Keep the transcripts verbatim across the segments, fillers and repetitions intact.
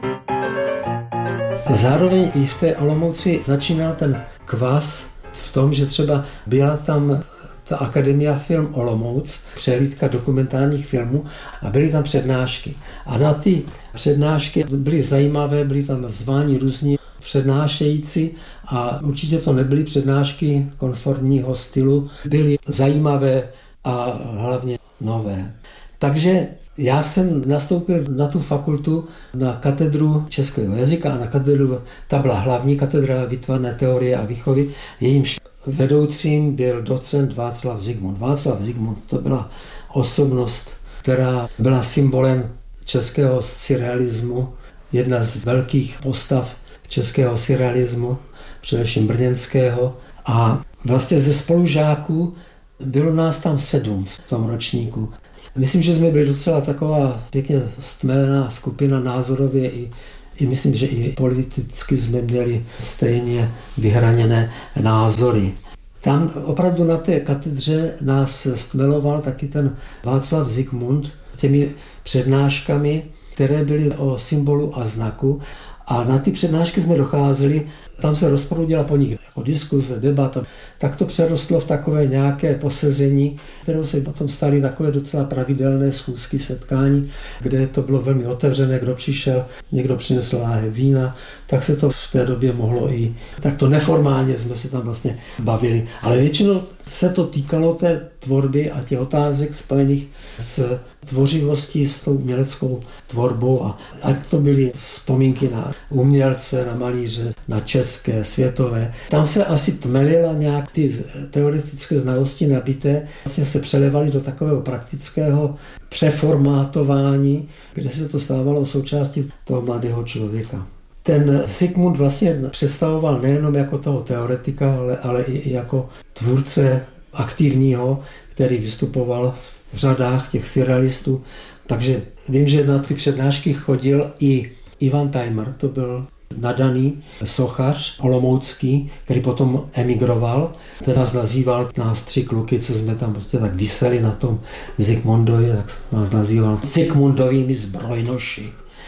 Zároveň i v té Olomouci začínal ten kvas v tom, že třeba byla tam ta Akademia Film Olomouc, přehlídka dokumentárních filmů a byly tam přednášky. A na ty přednášky byly zajímavé, byly tam zváni různí přednášející a určitě to nebyly přednášky konformního stylu, byly zajímavé a hlavně nové. Takže já jsem nastoupil na tu fakultu na katedru českého jazyka a na katedru, ta byla hlavní katedra výtvarné teorie a výchovy, jejímž vedoucím byl docent Václav Zikmund. Václav Zikmund to byla osobnost, která byla symbolem českého surrealismu, jedna z velkých postav českého surrealismu, především brněnského. A vlastně ze spolužáků bylo nás tam sedm v tom ročníku. Myslím, že jsme byli docela taková pěkně stmelená skupina názorově i, i myslím, že i politicky jsme měli stejně vyhraněné názory. Tam opravdu na té katedře nás stmeloval taky ten Václav Zikmund těmi přednáškami, které byly o symbolu a znaku. A na ty přednášky jsme docházeli, tam se rozproudila po nich jako diskuze, debata. Tak to přerostlo v takové nějaké posezení, kterou se potom staly takové docela pravidelné schůzky, setkání, kde to bylo velmi otevřené, kdo přišel, někdo přinesl láhev vína, tak se to v té době mohlo i takto neformálně jsme se tam vlastně bavili. Ale většinou se to týkalo té tvorby a těch otázek spojených s tvořivostí, s tou uměleckou tvorbou a ať to byly vzpomínky na umělce, na malíře, na české, světové. Tam se asi tmelila nějak ty teoretické znalosti nabité, vlastně se přelevaly do takového praktického přeformátování, kde se to stávalo součástí toho mladého člověka. Ten Zikmund vlastně představoval nejenom jako toho teoretika, ale, ale i jako tvůrce aktivního, který vystupoval v řadách těch surrealistů. Takže vím, že na ty přednášky chodil i Ivan Tajmer, to byl nadaný sochař olomoucký, který potom emigroval. Ten nás nazýval, nás tři kluky, co jsme tam prostě tak viseli na tom Zikmundovi, tak nás nazýval Zikmundovými zbrojnoši,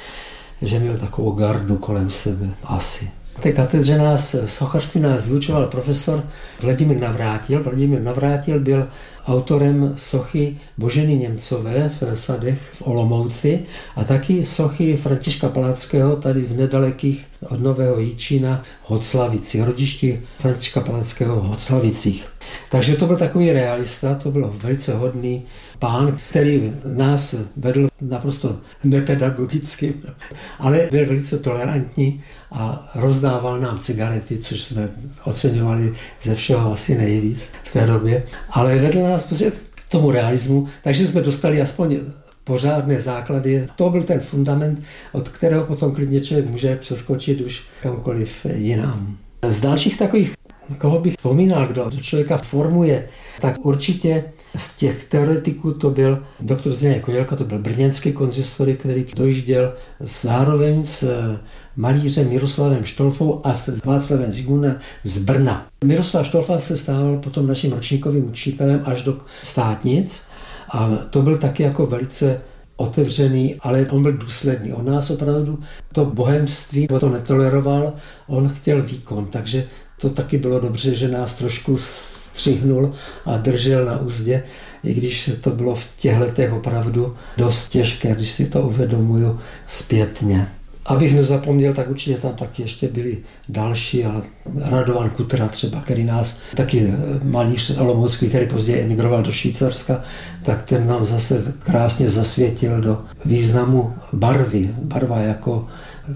že měl takovou gardu kolem sebe asi. V té katedře nás, sochařství nás zlučoval profesor Vladimír Navrátil. Vladimír Navrátil byl autorem sochy Boženy Němcové v sadech v Olomouci a taky sochy Františka Palackého tady v nedalekých od Nového Jičína Hoclavici, rodišti Františka Palackého v Hoclavicích. Takže to byl takový realista, to byl velice hodný pán, který nás vedl naprosto nepedagogicky, ale byl velice tolerantní a rozdával nám cigarety, což jsme oceňovali ze všeho asi nejvíc v té době. Ale vedl nás prostě k tomu realismu, takže jsme dostali aspoň pořádné základy. To byl ten fundament, od kterého potom klidně člověk může přeskočit už kamkoliv jinam. Z dalších takových, koho bych vzpomínal, kdo do člověka formuje, tak určitě z těch teoretiků to byl doktor Zdeněk Kodělka, to byl brněnský konzistorik, který dojížděl zároveň s malířem Miroslavem Štolfou a s Václavem Zikmundem z Brna. Miroslav Štolfa se stával potom naším ročníkovým učitelem až do státnic a to byl taky jako velice otevřený, ale on byl důsledný. On nás opravdu to bohemství to netoleroval, on chtěl výkon, takže to taky bylo dobře, že nás trošku střihnul a držel na úzdě, i když to bylo v těch letech opravdu dost těžké, když si to uvědomuju zpětně. Abych nezapomněl, tak určitě tam taky ještě byli další, ale Radovan Kutra třeba, který nás, taky malíř olomoucký, který později emigroval do Švýcarska, tak ten nám zase krásně zasvětil do významu barvy. Barva jako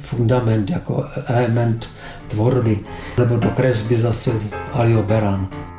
fundament, jako element tvorby, nebo do kresby zase Alio Beran.